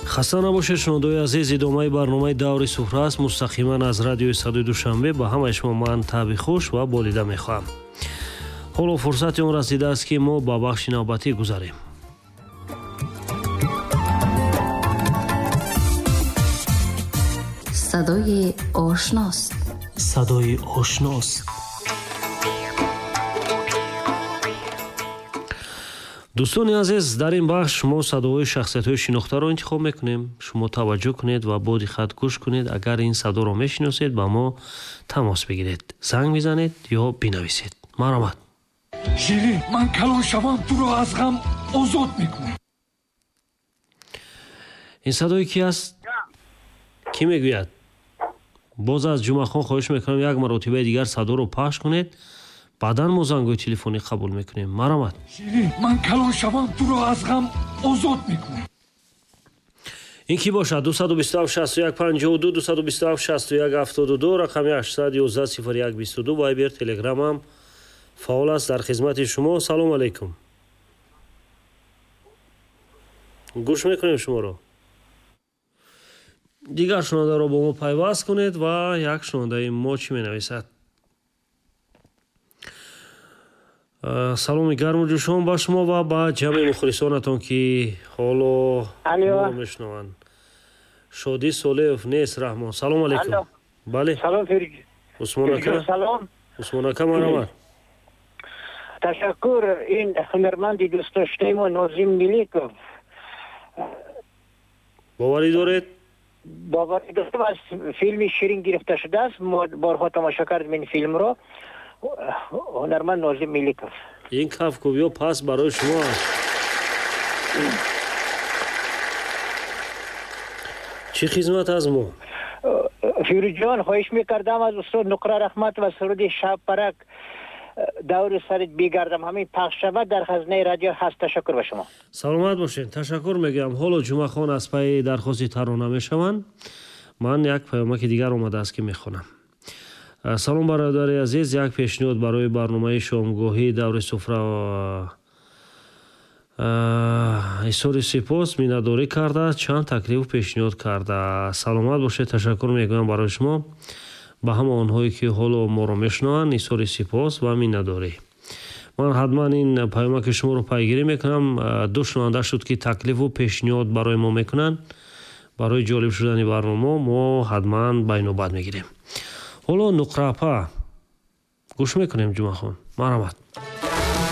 خسته نباشید شنونده‌های عزیز، ادامه برنامه دور سفره است مستقیما از رادیوی صدای دوشنبه. به همه شما من تابی خوش و بالیده میخواهم. حالا فرصت اون رسیده است که ما با بخش نوبتی گذاریم. صدای آشناست. صدای آشناست. دوستان عزیز، در این بخش ما صداهای شخصیت‌های شناخته را انتخاب میکنیم. شما توجه کنید و با دقت گوش کنید. اگر این صدا را میشناسید با ما تماس بگیرید، زنگ بزنید یا بنویسید. مرحمت. شیری، من کلان شوم تو را از غم آزاد میکنم. این صدای کی است؟ کی میگوید؟ باز از جمعه خان خواهش میکنم یک مرتبه دیگر صدا رو پخش کنید. بعداً ما زنگوی تلفنی قبول میکنیم. مرحمت. شیری، من کلان شوم تو را از غم آزاد میکنم. این کی باشد؟ 227 61 52 227 61 72 رقم 811 01 22 وایبر تلگرام هم فعال است در خدمت شما. سلام علیکم. گوش میکنیم شما رو. دیگر شنونده رو با ما پیوست کنید و یک شنونده ما چی می نویسد. سلام گرم و جوشان با شما و با جمع مخلصانتون که حالا ما میشنوند. شادی صلیف نیست رحمان. سلام علیکم. بله سلام فرید. سلام عثمانکه مرحمت. تشکر. این هنرمند دوست داشته ما ناظم ملیکوف باوری دارید؟ باوری دارم. از فیلم شیرین گرفته شده است. ما بارها تماشا کردیم این فیلم را. هنرمند ناظم ملیکوف. این کف کوبیو پس برای شما است. چی خدمت از ما؟ فرید جان، خواهش میکردم از استاد نقره رحمت و سرود شب پرک دور سرت بگردم همین پخش شود در خزانه رادیو هست. تشکر به شما. سلامت باشین. تشکر میگم. حالا جمعه خان از پای درخواست ترانه میشوند. من یک پیامک دیگر اومده است که میخونم. سلام برادر عزیز، یک پیشنهاد برای برنامه شامگاهی دور سفره ایسور سپاس مینداری کرده. چند تکلیف پیشنهاد کرده. سلامت باشه. تشکر میگم برای شما. به همه آنهایی که حالا ما رو میشنوند ایسور سپاس و مینداری. من حتما این پیامک شما رو پیگیری میکنم. دو شنونده شد که تکلیف و پیشنهاد برای ما میکنن. برای جالب شدن برنامه ما حتما بینوبت میگیریم. حالا نقره پا گوش میکنیم جمعه خان. مرحمت.